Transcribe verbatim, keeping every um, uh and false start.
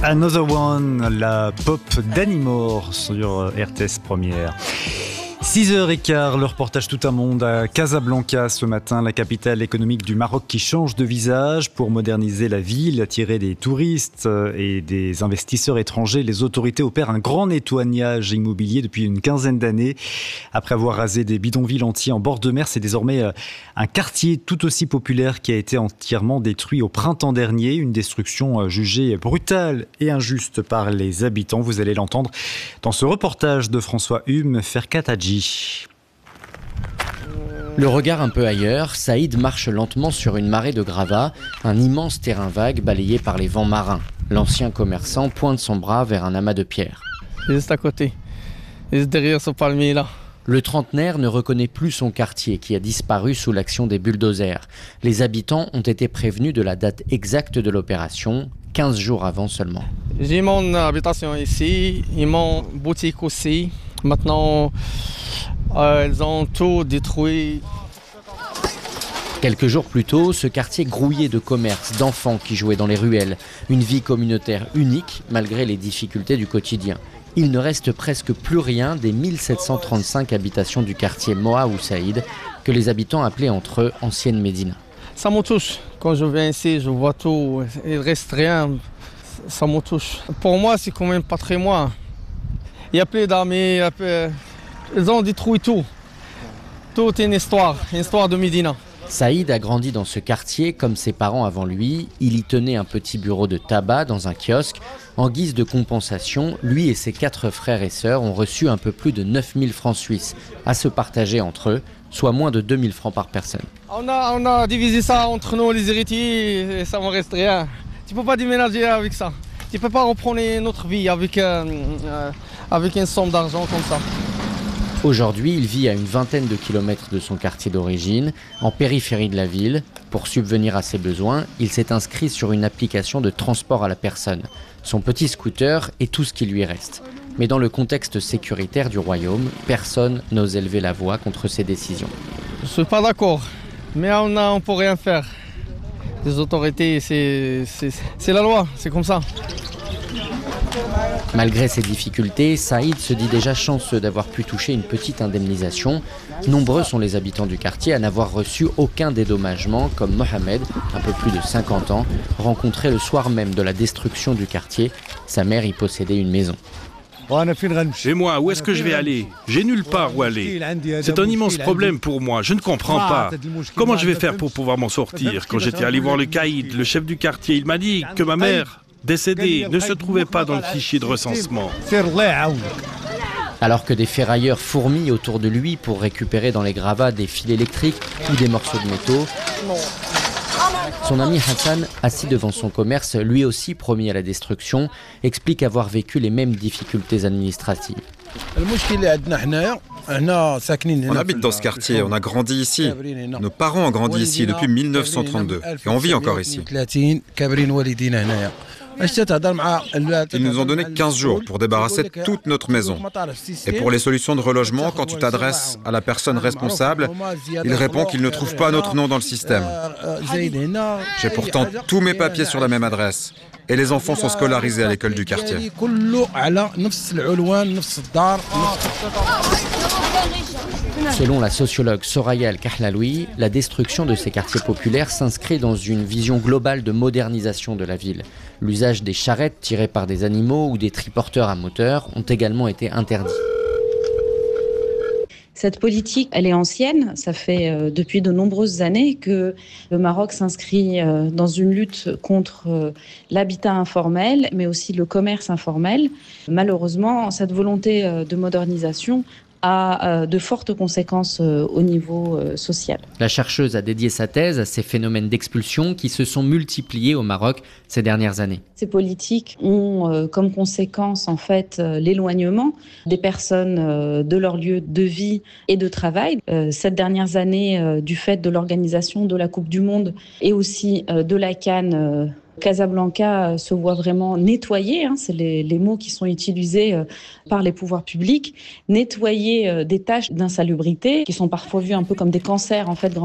Another One, la pop d'Animore sur R T S Première. six heures quinze, le reportage Tout un monde à Casablanca ce matin, la capitale économique du Maroc qui change de visage pour moderniser la ville, attirer des touristes et des investisseurs étrangers. Les autorités opèrent un grand nettoyage immobilier depuis une quinzaine d'années. Après avoir rasé des bidonvilles entiers en bord de mer, c'est désormais un quartier tout aussi populaire qui a été entièrement détruit au printemps dernier. Une destruction jugée brutale et injuste par les habitants. Vous allez l'entendre dans ce reportage de François Hume Ferkataji. Le regard un peu ailleurs, Saïd marche lentement sur une marée de gravats, un immense terrain vague balayé par les vents marins. L'ancien commerçant pointe son bras vers un amas de pierres. Juste à côté, juste derrière ce palmier-là. Le trentenaire ne reconnaît plus son quartier qui a disparu sous l'action des bulldozers. Les habitants ont été prévenus de la date exacte de l'opération, quinze jours avant seulement. J'ai mon habitation ici, et mon boutique aussi. Maintenant, euh, ils ont tout détruit. Quelques jours plus tôt, ce quartier grouillait de commerces, d'enfants qui jouaient dans les ruelles. Une vie communautaire unique, malgré les difficultés du quotidien. Il ne reste presque plus rien des mille sept cent trente-cinq habitations du quartier Moha ou Saïd, que les habitants appelaient entre eux Ancienne Médina. Ça me touche. Quand je viens ici, je vois tout. Il ne reste rien. Ça me touche. Pour moi, c'est quand même pas très moi. Il n'y a plus d'amis. Ils ont détruit tout. Tout est une histoire, une histoire de Médina. Saïd a grandi dans ce quartier comme ses parents avant lui. Il y tenait un petit bureau de tabac dans un kiosque. En guise de compensation, lui et ses quatre frères et sœurs ont reçu un peu plus de neuf mille francs suisses à se partager entre eux, soit moins de deux mille francs par personne. On a, on a divisé ça entre nous, les héritiers, et ça ne me reste rien. Tu ne peux pas déménager avec ça. Tu ne peux pas reprendre notre vie avec, euh, euh, avec une somme d'argent comme ça. Aujourd'hui, il vit à une vingtaine de kilomètres de son quartier d'origine, en périphérie de la ville. Pour subvenir à ses besoins, il s'est inscrit sur une application de transport à la personne. Son petit scooter est tout ce qui lui reste. Mais dans le contexte sécuritaire du royaume, personne n'ose élever la voix contre ces décisions. Je ne suis pas d'accord, mais on ne peut rien faire. Les autorités, c'est, c'est, c'est la loi, c'est comme ça. Malgré ces difficultés, Saïd se dit déjà chanceux d'avoir pu toucher une petite indemnisation. Nombreux sont les habitants du quartier à n'avoir reçu aucun dédommagement, comme Mohamed, un peu plus de cinquante ans, rencontré le soir même de la destruction du quartier. Sa mère y possédait une maison. Et moi, où est-ce que je vais aller? J'ai nulle part où aller. C'est un immense problème pour moi, je ne comprends pas. Comment je vais faire pour pouvoir m'en sortir? Quand j'étais allé voir le caïd, le chef du quartier, il m'a dit que ma mère, décédée, ne se trouvait pas dans le fichier de recensement. Alors que des ferrailleurs fourmillent autour de lui pour récupérer dans les gravats des fils électriques ou des morceaux de métaux, son ami Hassan, assis devant son commerce, lui aussi promis à la destruction, explique avoir vécu les mêmes difficultés administratives. On habite dans ce quartier, on a grandi ici. Nos parents ont grandi ici depuis mille neuf cent trente-deux et on vit encore ici. Ils nous ont donné quinze jours pour débarrasser toute notre maison. Et pour les solutions de relogement, quand tu t'adresses à la personne responsable, il répond qu'il ne trouve pas notre nom dans le système. J'ai pourtant tous mes papiers sur la même adresse. Et les enfants sont scolarisés à l'école du quartier. Selon la sociologue Soraya El-Kahlaloui, la destruction de ces quartiers populaires s'inscrit dans une vision globale de modernisation de la ville. L'usage des charrettes tirées par des animaux ou des triporteurs à moteur ont également été interdits. Cette politique, elle est ancienne. Ça fait euh, depuis de nombreuses années que le Maroc s'inscrit euh, dans une lutte contre euh, l'habitat informel, mais aussi le commerce informel. Malheureusement, cette volonté euh, de modernisation a de fortes conséquences au niveau social. La chercheuse a dédié sa thèse à ces phénomènes d'expulsion qui se sont multipliés au Maroc ces dernières années. Ces politiques ont comme conséquence en fait l'éloignement des personnes de leur lieu de vie et de travail. Ces dernières années, du fait de l'organisation de la Coupe du Monde et aussi de la CAN, Casablanca se voit vraiment nettoyer, hein, c'est les, les mots qui sont utilisés euh, par les pouvoirs publics, nettoyer euh, des tâches d'insalubrité qui sont parfois vues un peu comme des cancers en fait.